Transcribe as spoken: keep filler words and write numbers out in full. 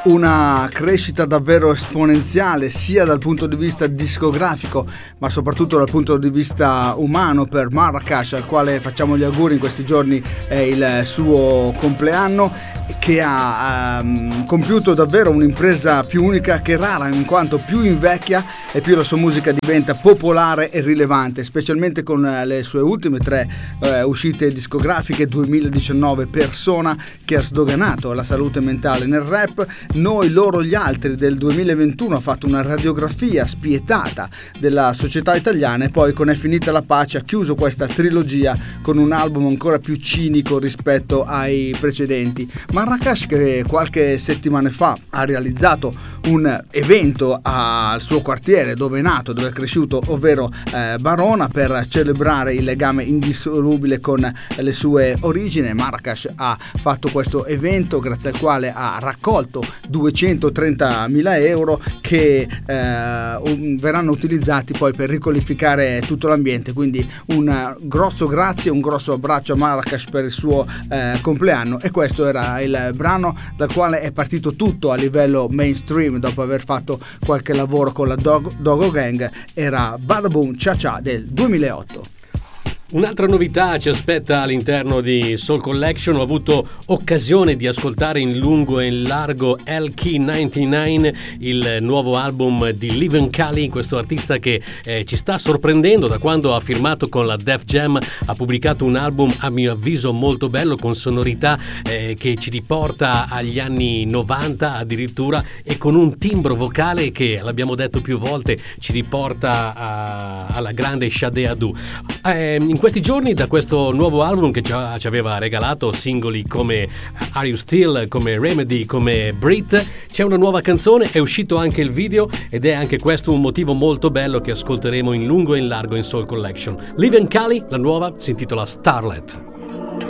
una crescita davvero esponenziale sia dal punto di vista discografico ma soprattutto dal punto di vista umano per Marracash, al quale facciamo gli auguri. In questi giorni è il suo compleanno, che ha um, compiuto davvero un'impresa più unica che rara, in quanto più invecchia e più la sua musica diventa popolare e rilevante, specialmente con le sue ultime tre eh, uscite discografiche. Duemiladiciannove, Persona, che ha sdoganato la salute mentale nel rap. Noi, loro, gli altri del duemilaventuno ha fatto una radiografia spietata della società italiana, e poi con È finita la pace ha chiuso questa trilogia con un album ancora più cinico rispetto ai precedenti. Marracash, che qualche settimana fa ha realizzato un evento al suo quartiere dove è nato, dove è cresciuto, ovvero eh, Barona, per celebrare il legame indissolubile con le sue origini. Marracash ha fatto questo evento grazie al quale ha raccolto duecentotrentamila euro che eh, un, verranno utilizzati poi per riqualificare tutto l'ambiente. Quindi un grosso grazie, un grosso abbraccio a Marracash per il suo eh, compleanno. E questo era il brano dal quale è partito tutto a livello mainstream dopo aver fatto qualche lavoro con la Dog, Dogo Gang. Era Bada Boom Cha Cha del duemilaotto. Un'altra novità ci aspetta all'interno di Soul Collection. Ho avuto occasione di ascoltare in lungo e in largo L K novantanove, il nuovo album di Livin' Cali, questo artista che eh, ci sta sorprendendo da quando ha firmato con la Def Jam. Ha pubblicato un album a mio avviso molto bello, con sonorità eh, che ci riporta agli anni novanta addirittura, e con un timbro vocale che, l'abbiamo detto più volte, ci riporta a, alla grande Sade Adu. Eh, in questi giorni, da questo nuovo album che ci, ci aveva regalato singoli come Are You Still, come Remedy, come Brit, c'è una nuova canzone, è uscito anche il video, ed è anche questo un motivo molto bello che ascolteremo in lungo e in largo in Soul Collection. Livin' Cali, la nuova, si intitola Starlet.